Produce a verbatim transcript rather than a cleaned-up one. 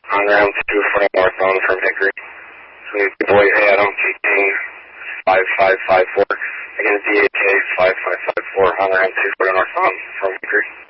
on round two for northbound from Hickory. So we Boyd Adam, King five five five four. Again, D A K five five five four on round two for northbound from Hickory.